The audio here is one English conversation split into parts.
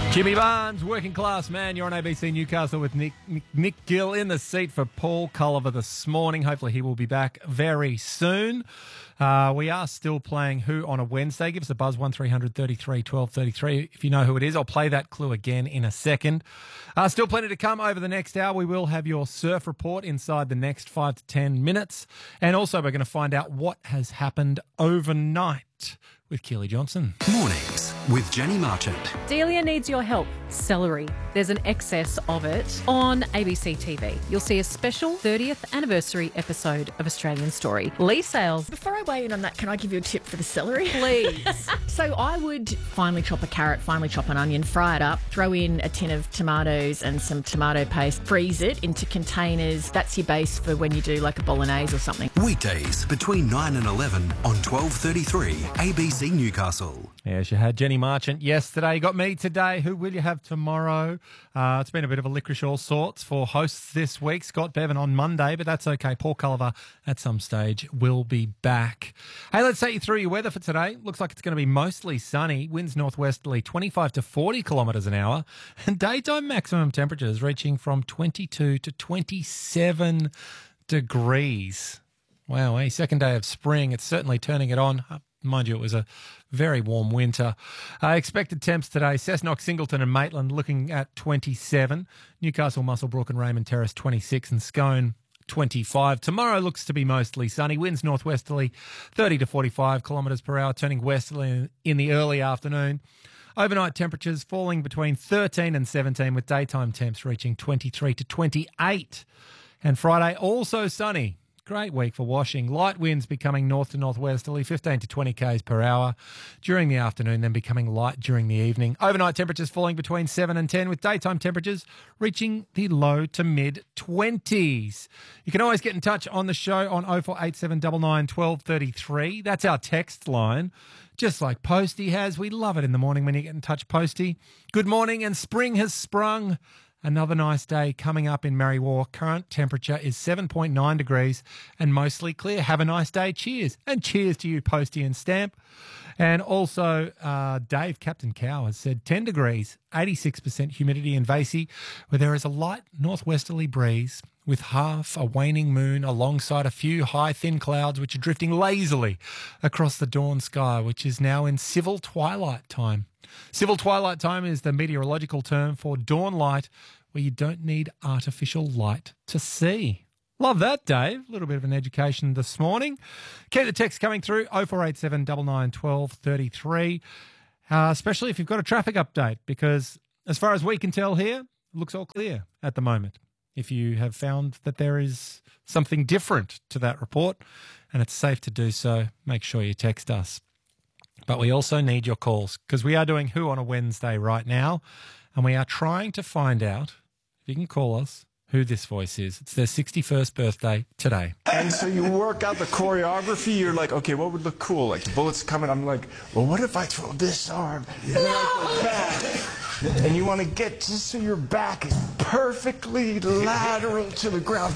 Jimmy Barnes, Working Class Man. You're on ABC Newcastle with Nick Gill in the seat for Paul Culliver this morning. Hopefully he will be back very soon. We are still playing Who on a Wednesday. Give us a buzz, 1300 33 12 33. If you know who it is, I'll play that clue again in a second. Still plenty to come over the next hour. We will have your surf report inside the next 5 to 10 minutes. And also we're going to find out what has happened overnight with Keely Johnson. Mornings with Jenny Marchant. Delia needs your help. Celery. There's an excess of it on ABC TV. You'll see a special 30th anniversary episode of Australian Story. Lee Sales. Before I weigh in on that, can I give you a tip for the celery? Please. So I would finely chop a carrot, finely chop an onion, fry it up, throw in a tin of tomatoes and some tomato paste, freeze it into containers. That's your base for when you do like a bolognese or something. Weekdays between 9 and 11 on 12:33 ABC Newcastle. Yes, you had Jenny Marchant yesterday. You got me today. Who will you have tomorrow? It's been a bit of a licorice all sorts for hosts this week. Scott Bevan on Monday, but that's okay. Paul Culliver at some stage will be back. Hey, let's take you through your weather for today. Looks like it's going to be mostly sunny. Winds northwesterly 25 to 40 kilometres an hour. And daytime maximum temperatures reaching from 22 to 27 degrees. Wow, second day of spring. It's certainly turning it on. Mind you, it was a very warm winter. Expected temps today, Cessnock, Singleton and Maitland looking at 27. Newcastle, Muswellbrook and Raymond Terrace 26 and Scone 25. Tomorrow looks to be mostly sunny. Winds northwesterly 30 to 45 kilometres per hour, turning westerly in the early afternoon. Overnight temperatures falling between 13 and 17 with daytime temps reaching 23 to 28. And Friday also sunny. Great week for washing. Light winds becoming north to northwesterly, 15 to 20 k's per hour during the afternoon, then becoming light during the evening. Overnight temperatures falling between 7 and 10, with daytime temperatures reaching the low to mid-20s. You can always get in touch on the show on 0487 99 1233. That's our text line, just like Posty has. We love it in the morning when you get in touch, Posty. Good morning, and spring has sprung. Another nice day coming up in Marywar. Current temperature is 7.9 degrees and mostly clear. Have a nice day. Cheers. And cheers to you, Posty and Stamp. And also, Dave, Captain Cow, has said 10 degrees, 86% humidity in Vasey, where there is a light northwesterly breeze with half a waning moon alongside a few high, thin clouds which are drifting lazily across the dawn sky, which is now in civil twilight time. Civil twilight time is the meteorological term for dawn light, where you don't need artificial light to see. Love that, Dave. A little bit of an education this morning. Keep the text coming through, 0487 99 12 33, especially if you've got a traffic update, because as far as we can tell here, it looks all clear at the moment. If you have found that there is something different to that report and it's safe to do so, make sure you text us. But we also need your calls, because we are doing Who on a Wednesday right now, and we are trying to find out, if you can call us, who this voice is. It's their 61st birthday today. And so you work out the choreography. You're like, okay, what would look cool? Like the bullets coming. I'm like, well, what if I throw this arm and then I go back? And you want to get just so your back is perfectly lateral to the ground.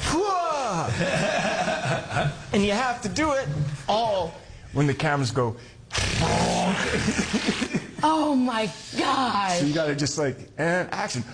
And you have to do it all when the cameras go. Oh my God. So you got to just like, and action.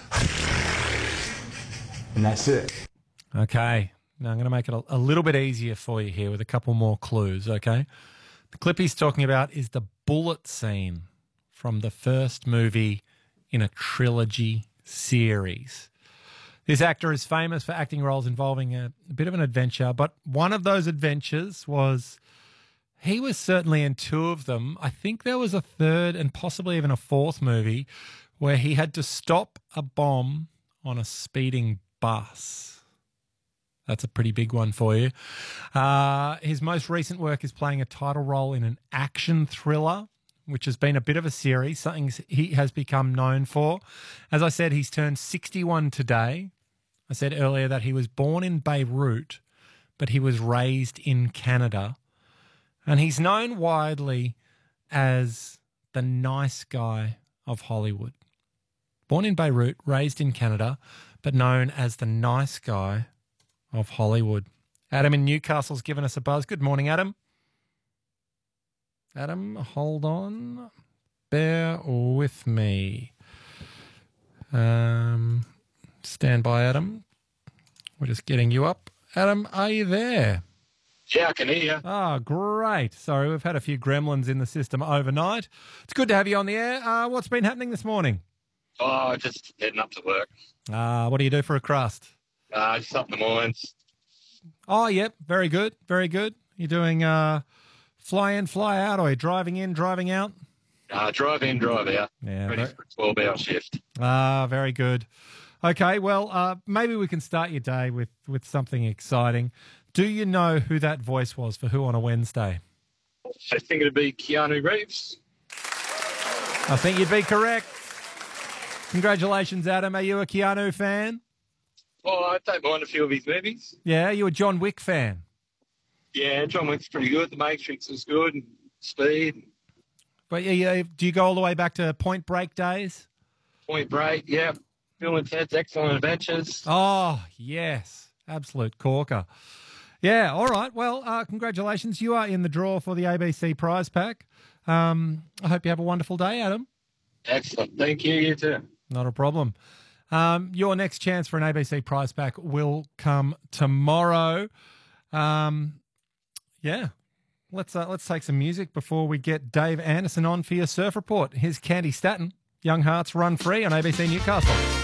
And that's it. Okay. Now I'm going to make it a little bit easier for you here with a couple more clues, okay? The clip he's talking about is the bullet scene from the first movie in a trilogy series. This actor is famous for acting roles involving a bit of an adventure, but one of those adventures was... he was certainly in two of them. I think there was a third and possibly even a fourth movie where he had to stop a bomb on a speeding bus. That's a pretty big one for you. His most recent work is playing a title role in an action thriller, which has been a bit of a series, something he has become known for. As I said, he's turned 61 today. I said earlier that he was born in Beirut, but he was raised in Canada. And he's known widely as the nice guy of Hollywood. Born in Beirut, raised in Canada, but known as the nice guy of Hollywood. Adam in Newcastle's given us a buzz. Good morning, Adam. Adam, hold on. Bear with me. Stand by, Adam. We're just getting you up. Adam, are you there? Yeah, I can hear you. Oh, great. Sorry, we've had a few gremlins in the system overnight. It's good to have you on the air. What's been happening this morning? Oh, just heading up to work. What do you do for a crust? Just up in the mines. Oh, yep. Very good. Very good. You're doing fly in, fly out, or you're driving in, driving out? Drive in, drive out. Yeah, Ready for a 12-hour shift. Very good. Okay, well, maybe we can start your day with something exciting. Do you know who that voice was for Who on a Wednesday? I think it'd be Keanu Reeves. I think you'd be correct. Congratulations, Adam. Are you a Keanu fan? Oh, I don't mind a few of his movies. Yeah, are you a John Wick fan? Yeah, John Wick's pretty good. The Matrix is good. And Speed. But do you go all the way back to Point Break days? Point Break, yeah. Bill and Ted's Excellent Adventures. Oh, yes. Absolute corker. Yeah, all right. Well, congratulations. You are in the draw for the ABC prize pack. I hope you have a wonderful day, Adam. Excellent. Thank you. You too. Not a problem. Your next chance for an ABC prize pack will come tomorrow. Yeah. Let's take some music before we get Dave Anderson on for your surf report. Here's Candy Staton. Young Hearts Run Free on ABC Newcastle.